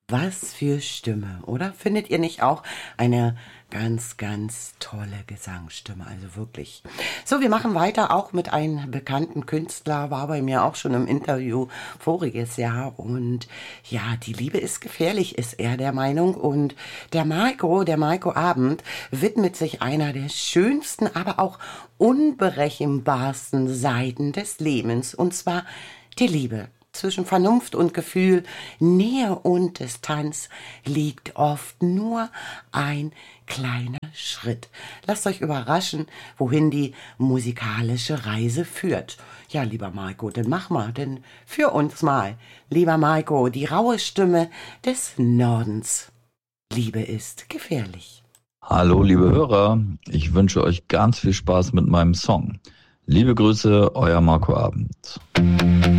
Was für Stimme, oder? Findet ihr nicht auch eine ganz, ganz tolle Gesangsstimme? Also wirklich. So, wir machen weiter auch mit einem bekannten Künstler, war bei mir auch schon im Interview voriges Jahr. Und ja, die Liebe ist gefährlich, ist er der Meinung. Und der Maiko Abend, widmet sich einer der schönsten, aber auch unberechenbarsten Seiten des Lebens. Und zwar die Liebe. Zwischen Vernunft und Gefühl, Nähe und Distanz liegt oft nur ein kleiner Schritt. Lasst euch überraschen, wohin die musikalische Reise führt. Ja, lieber Maiko, dann mach mal, denn für uns mal, lieber Maiko, die raue Stimme des Nordens. Liebe ist gefährlich. Hallo, liebe Hörer. Ich wünsche euch ganz viel Spaß mit meinem Song. Liebe Grüße, euer Marco Abend.